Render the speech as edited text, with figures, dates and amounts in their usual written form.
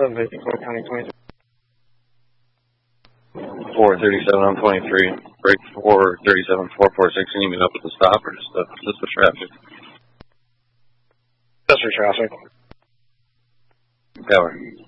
754 County 23. 437 on 23. Break 437, 446. Can you meet up with the stop or just the traffic? Just for traffic. Cover.